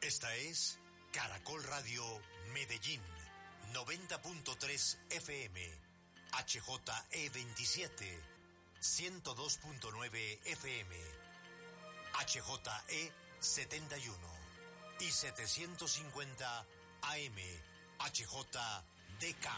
Esta es Caracol Radio Medellín, 90.3 FM, HJE27, 102.9 FM, HJE71 y 750 AM, HJDK.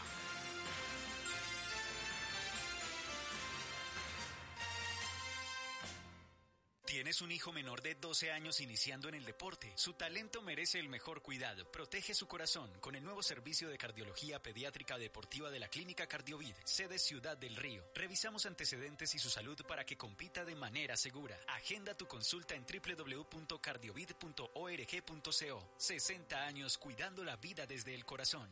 ¿Tienes un hijo menor de 12 años iniciando en el deporte? Su talento merece el mejor cuidado. Protege su corazón con el nuevo servicio de cardiología pediátrica deportiva de la Clínica Cardiovid, sede Ciudad del Río. Revisamos antecedentes y su salud para que compita de manera segura. Agenda tu consulta en www.cardiovid.org.co. 60 años cuidando la vida desde el corazón.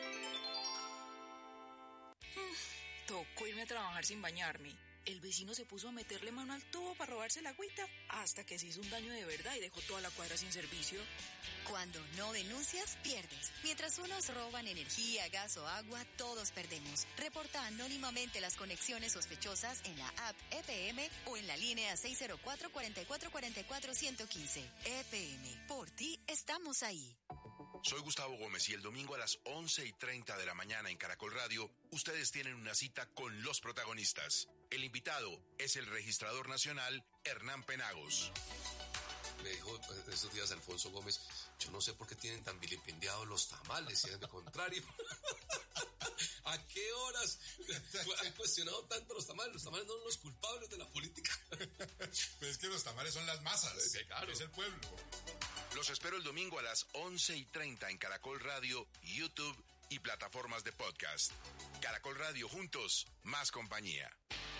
Tocó irme a trabajar sin bañarme. El vecino se puso a meterle mano al tubo para robarse la agüita, hasta que se hizo un daño de verdad y dejó toda la cuadra sin servicio. Cuando no denuncias, pierdes. Mientras unos roban energía, gas o agua, todos perdemos. Reporta anónimamente las conexiones sospechosas en la app EPM o en la línea 604-4444-115. EPM, por ti estamos ahí. Soy Gustavo Gómez y el domingo a las 11:30 de la mañana en Caracol Radio, ustedes tienen una cita con los protagonistas. El invitado es el registrador nacional Hernán Penagos. Me dijo esos días Alfonso Gómez, yo no sé por qué tienen tan vilipendiados los tamales, si es de contrario. ¿A qué horas han cuestionado tanto los tamales? Los tamales no son los culpables de la política. Pues es que los tamales son las masas, sí, claro. Es el pueblo. Los espero el domingo a las 11:30 en Caracol Radio, YouTube y plataformas de podcast. Caracol Radio, juntos, más compañía.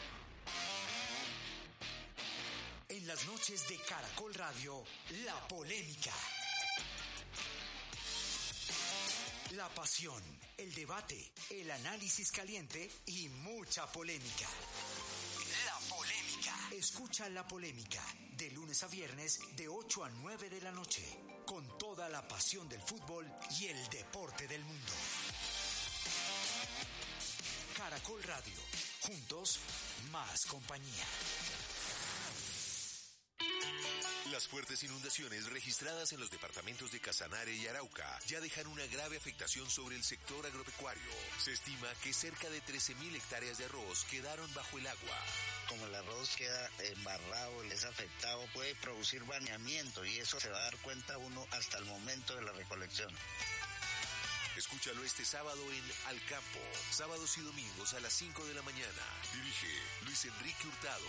En las noches de Caracol Radio, la polémica. La pasión, el debate, el análisis caliente y mucha polémica. La polémica. Escucha La Polémica, de lunes a viernes, de 8 a 9 de la noche, con toda la pasión del fútbol y el deporte del mundo. Caracol Radio, juntos, más compañía. Las fuertes inundaciones registradas en los departamentos de Casanare y Arauca ya dejan una grave afectación sobre el sector agropecuario. Se estima que cerca de 13.000 hectáreas de arroz quedaron bajo el agua. Como el arroz queda embarrado, es afectado, puede producir baneamiento y eso se va a dar cuenta uno hasta el momento de la recolección. Escúchalo este sábado en Al Campo, sábados y domingos a las 5 de la mañana. Dirige Luis Enrique Hurtado.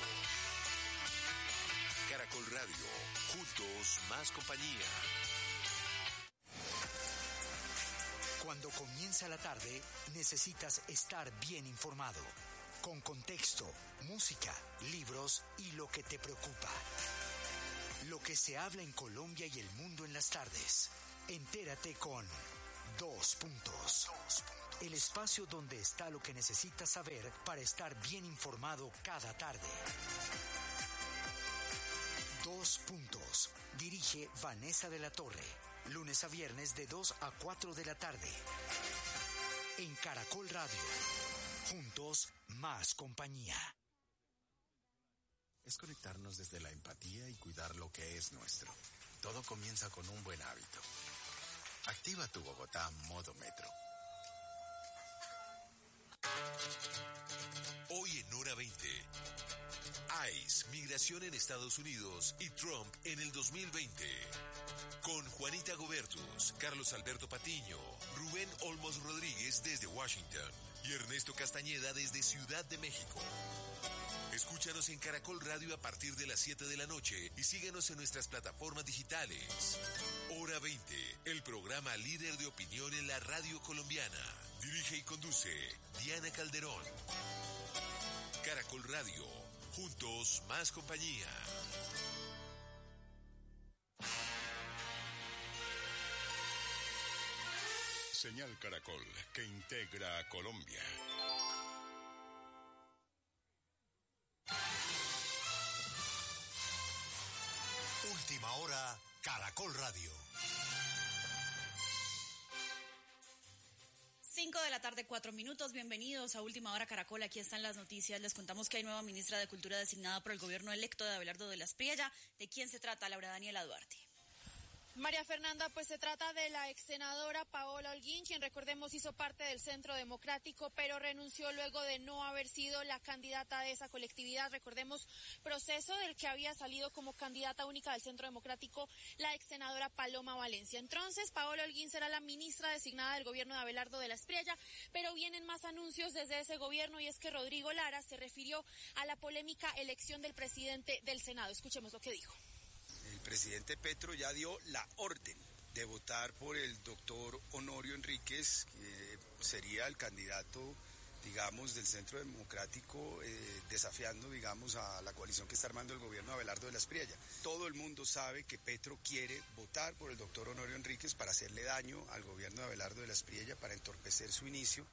Caracol Radio, juntos más compañía. Cuando comienza la tarde, necesitas estar bien informado, con contexto, música, libros y lo que te preocupa. Lo que se habla en Colombia y el mundo en las tardes. Entérate con Dos Puntos. El espacio donde está lo que necesitas saber para estar bien informado cada tarde. Dos Puntos. Dirige Vanessa de la Torre. Lunes a viernes de 2 a 4 de la tarde. En Caracol Radio. Juntos, más compañía. Es conectarnos desde la empatía y cuidar lo que es nuestro. Todo comienza con un buen hábito. Activa tu Bogotá modo metro. Hoy en Hora 20. ICE, migración en Estados Unidos y Trump en el 2020. Con Juanita Gobertus, Carlos Alberto Patiño, Rubén Olmos Rodríguez desde Washington y Ernesto Castañeda desde Ciudad de México. Escúchanos en Caracol Radio a partir de las 7 de la noche y síguenos en nuestras plataformas digitales. Hora 20, el programa líder de opinión en la radio colombiana. Dirige y conduce Diana Calderón. Caracol Radio, juntos más compañía. Señal Caracol, que integra a Colombia. Última hora, Caracol Radio. 5 de la tarde, 4 minutos. Bienvenidos a Última Hora Caracol. Aquí están las noticias. Les contamos que hay nueva ministra de Cultura designada por el gobierno electo de Abelardo de la Espriella. ¿De quién se trata? Laura Daniela Duarte. María Fernanda, pues se trata de la ex senadora Paola Holguín, quien recordemos hizo parte del Centro Democrático, pero renunció luego de no haber sido la candidata de esa colectividad. Recordemos, proceso del que había salido como candidata única del Centro Democrático la ex senadora Paloma Valencia. Entonces, Paola Holguín será la ministra designada del gobierno de Abelardo de la Espriella, pero vienen más anuncios desde ese gobierno, y es que Rodrigo Lara se refirió a la polémica elección del presidente del Senado. Escuchemos lo que dijo. El presidente Petro ya dio la orden de votar por el doctor Honorio Enríquez, que sería el candidato, digamos, del Centro Democrático, desafiando, digamos, a la coalición que está armando el gobierno de Abelardo de la Espriella. Todo el mundo sabe que Petro quiere votar por el doctor Honorio Enríquez para hacerle daño al gobierno de Abelardo de la Espriella, para entorpecer su inicio.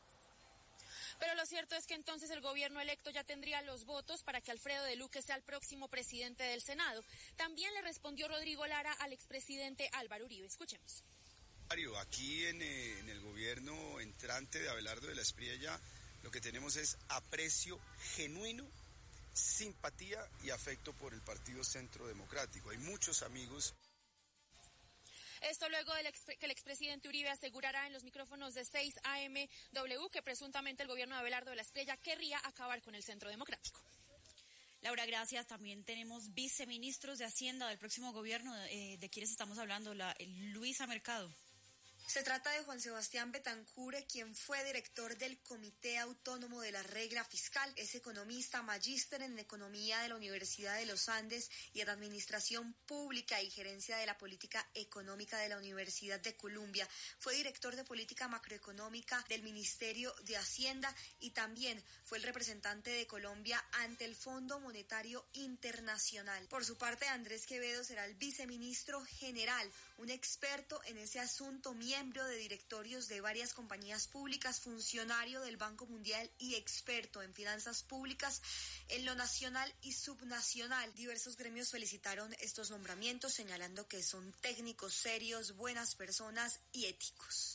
Pero lo cierto es que entonces el gobierno electo ya tendría los votos para que Alfredo de Luque sea el próximo presidente del Senado. También le respondió Rodrigo Lara al expresidente Álvaro Uribe. Escuchemos. Aquí en el gobierno entrante de Abelardo de la Espriella lo que tenemos es aprecio genuino, simpatía y afecto por el Partido Centro Democrático. Hay muchos amigos. Esto luego de que el expresidente Uribe asegurará en los micrófonos de 6 AMW que presuntamente el gobierno de Abelardo de la Espriella querría acabar con el Centro Democrático. Laura, gracias. También tenemos viceministros de Hacienda del próximo gobierno. ¿De quiénes estamos hablando? Luisa Mercado. Se trata de Juan Sebastián Betancur, quien fue director del Comité Autónomo de la Regla Fiscal. Es economista, magíster en Economía de la Universidad de los Andes y en Administración Pública y Gerencia de la Política Económica de la Universidad de Columbia. Fue director de Política Macroeconómica del Ministerio de Hacienda y también fue el representante de Colombia ante el Fondo Monetario Internacional. Por su parte, Andrés Quevedo será el viceministro general, un experto en ese asunto, miembro de directorios de varias compañías públicas, funcionario del Banco Mundial y experto en finanzas públicas en lo nacional y subnacional. Diversos gremios felicitaron estos nombramientos, señalando que son técnicos serios, buenas personas y éticos.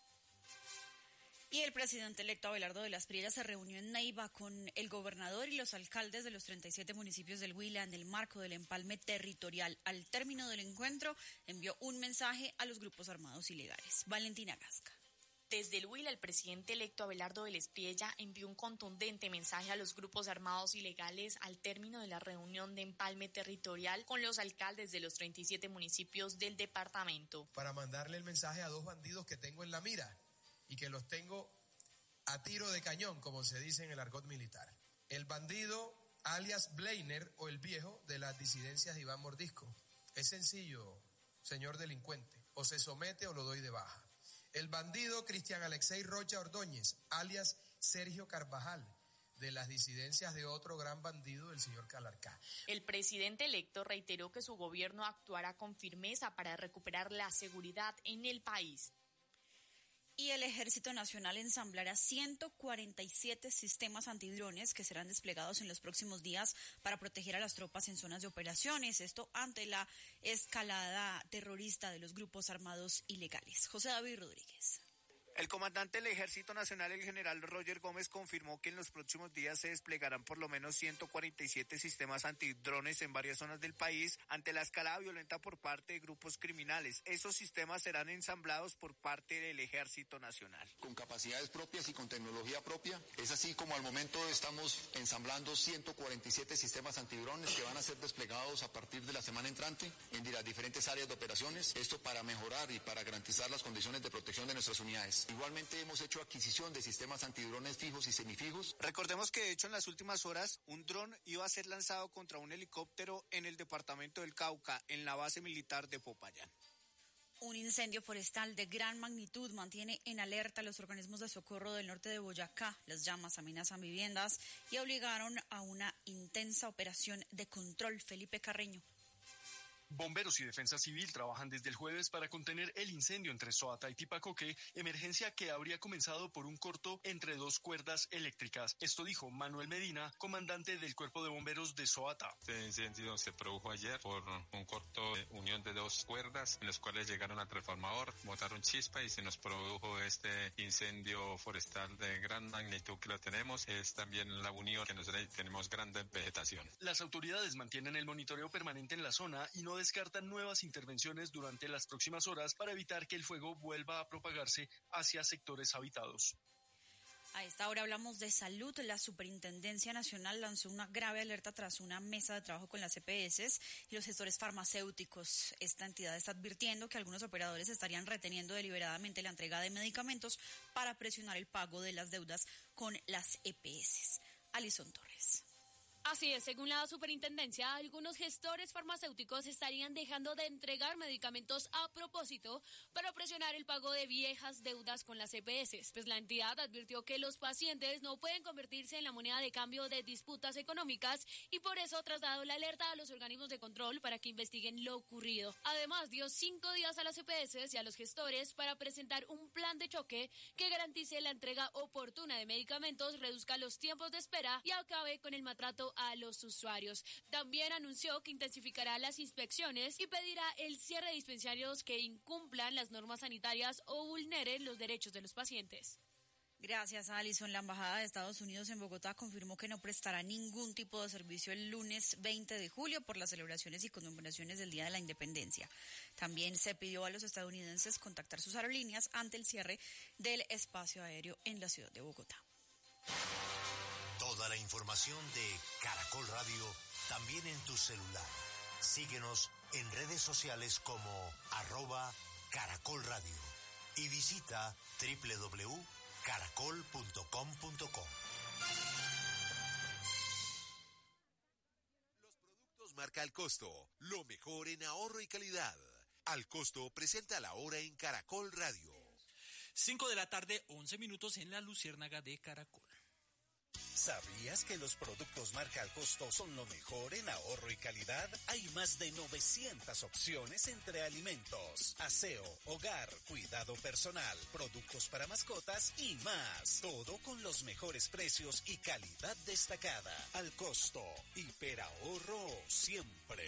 Y el presidente electo Abelardo de la Espriella se reunió en Neiva con el gobernador y los alcaldes de los 37 municipios del Huila en el marco del empalme territorial. Al término del encuentro, envió un mensaje a los grupos armados ilegales. Valentina Gasca. Desde el Huila, el presidente electo Abelardo de la Espriella envió un contundente mensaje a los grupos armados ilegales al término de la reunión de empalme territorial con los alcaldes de los 37 municipios del departamento. Para mandarle el mensaje a dos bandidos que tengo en la mira y que los tengo a tiro de cañón, como se dice en el argot militar. El bandido alias Bleiner, o el viejo de las disidencias de Iván Mordisco. Es sencillo, señor delincuente. O se somete o lo doy de baja. El bandido Cristian Alexei Rocha Ordóñez, alias Sergio Carvajal, de las disidencias de otro gran bandido, el señor Calarcá. El presidente electo reiteró que su gobierno actuará con firmeza para recuperar la seguridad en el país. Y el Ejército Nacional ensamblará 147 sistemas antidrones que serán desplegados en los próximos días para proteger a las tropas en zonas de operaciones. Esto ante la escalada terrorista de los grupos armados ilegales. José David Rodríguez. El comandante del Ejército Nacional, el general Roger Gómez, confirmó que en los próximos días se desplegarán por lo menos 147 sistemas antidrones en varias zonas del país ante la escalada violenta por parte de grupos criminales. Esos sistemas serán ensamblados por parte del Ejército Nacional. Con capacidades propias y con tecnología propia. Es así como al momento estamos ensamblando 147 sistemas antidrones que van a ser desplegados a partir de la semana entrante en las diferentes áreas de operaciones. Esto para mejorar y para garantizar las condiciones de protección de nuestras unidades. Igualmente hemos hecho adquisición de sistemas antidrones fijos y semifijos. Recordemos que de hecho en las últimas horas un dron iba a ser lanzado contra un helicóptero en el departamento del Cauca, en la base militar de Popayán. Un incendio forestal de gran magnitud mantiene en alerta a los organismos de socorro del norte de Boyacá. Las llamas amenazan viviendas y obligaron a una intensa operación de control. Felipe Carreño. Bomberos y Defensa Civil trabajan desde el jueves para contener el incendio entre Soata y Tipacoque, emergencia que habría comenzado por un corto entre dos cuerdas eléctricas. Esto dijo Manuel Medina, comandante del Cuerpo de Bomberos de Soata. Este incendio se produjo ayer por un corto de unión de dos cuerdas, en los cuales llegaron al transformador, botaron chispa y se nos produjo este incendio forestal de gran magnitud que lo tenemos. Es también la unión que tenemos grande vegetación. Las autoridades mantienen el monitoreo permanente en la zona y no descarta nuevas intervenciones durante las próximas horas para evitar que el fuego vuelva a propagarse hacia sectores habitados. A esta hora hablamos de salud. La Superintendencia Nacional lanzó una grave alerta tras una mesa de trabajo con las EPS y los gestores farmacéuticos. Esta entidad está advirtiendo que algunos operadores estarían reteniendo deliberadamente la entrega de medicamentos para presionar el pago de las deudas con las EPS. Alison Torres. Así es, según la superintendencia, algunos gestores farmacéuticos estarían dejando de entregar medicamentos a propósito para presionar el pago de viejas deudas con las EPS. Pues la entidad advirtió que los pacientes no pueden convertirse en la moneda de cambio de disputas económicas y por eso trasladó la alerta a los organismos de control para que investiguen lo ocurrido. Además, dio 5 días a las EPS y a los gestores para presentar un plan de choque que garantice la entrega oportuna de medicamentos, reduzca los tiempos de espera y acabe con el maltrato a los usuarios. También anunció que intensificará las inspecciones y pedirá el cierre de dispensarios que incumplan las normas sanitarias o vulneren los derechos de los pacientes. Gracias, Alison. La Embajada de Estados Unidos en Bogotá confirmó que no prestará ningún tipo de servicio el lunes 20 de julio por las celebraciones y conmemoraciones del Día de la Independencia. También se pidió a los estadounidenses contactar sus aerolíneas ante el cierre del espacio aéreo en la ciudad de Bogotá. Toda la información de Caracol Radio también en tu celular. Síguenos en redes sociales como @Caracol Radio y visita www.caracol.com.co. Los productos marca Al Costo, lo mejor en ahorro y calidad. Al Costo presenta la hora en Caracol Radio. 5 de la tarde, 11 minutos en la Luciérnaga de Caracol. ¿Sabías que los productos marca Al Costo son lo mejor en ahorro y calidad? Hay más de 900 opciones entre alimentos, aseo, hogar, cuidado personal, productos para mascotas y más. Todo con los mejores precios y calidad destacada. Al Costo, hiperahorro siempre.